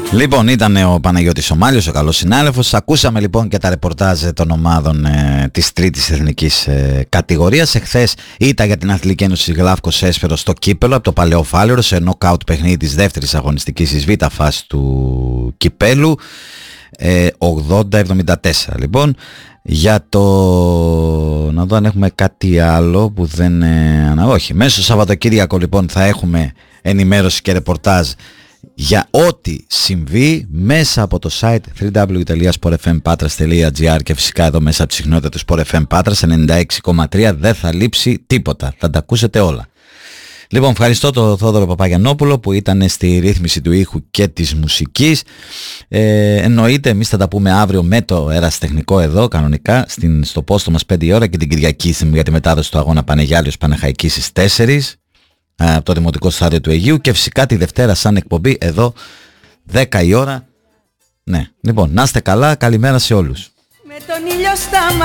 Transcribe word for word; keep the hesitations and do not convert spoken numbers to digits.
Λοιπόν, ήταν ο Παναγιώτης ο Μάλιος, ο καλός συνάδελφος. Ακούσαμε λοιπόν και τα ρεπορτάζ των ομάδων ε, της τρίτης εθνικής ε, κατηγορίας. Εχθές ήταν για την Αθλητική Ένωση Γλαύκος Έσφαιρο στο Κύπελλο από το Παλαιό Φάληρο σε νοκάουτ παιχνίδι της δεύτερης αγωνιστικής εις β' φάση του κυπέλου, ε, ογδόντα εβδομήντα τέσσερα. Λοιπόν, για το... να δω αν έχουμε κάτι άλλο που δεν... Ε, όχι, μέσα στο Σαββατοκύριακο λοιπόν θα έχουμε ενημέρωση και ρεπορτάζ για ό,τι συμβεί μέσα από το site double-u double-u double-u τελεία sport f m patras τελεία g r και φυσικά εδώ μέσα από τη συχνότητα του Sport εφ εμ Patras ενενήντα έξι κόμμα τρία. Δεν θα λείψει τίποτα, θα τα ακούσετε όλα. Λοιπόν, ευχαριστώ τον Θόδωρο Παπαγιαννόπουλο που ήταν στη ρύθμιση του ήχου και της μουσικής. Ε, εννοείται εμείς θα τα πούμε αύριο με το ερασιτεχνικό εδώ κανονικά στην, στο πόστο μας πέντε η ώρα και την Κυριακή για τη μετάδοση του αγώνα Πανεγιάλιος Παναχαϊκής στις τέσσερις από το Δημοτικό Στάδιο του Αιγείου και φυσικά τη Δευτέρα σαν εκπομπή εδώ δέκα η ώρα. Ναι, λοιπόν, να είστε καλά, καλημέρα σε όλους. Με τον ήλιο στα